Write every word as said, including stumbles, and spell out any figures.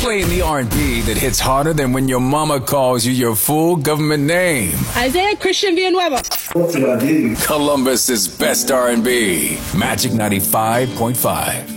playing the R and B that hits harder than when your mama calls you your full government name. Isaiah Christian Villanueva. Columbus's best R and B. Magic ninety-five point five.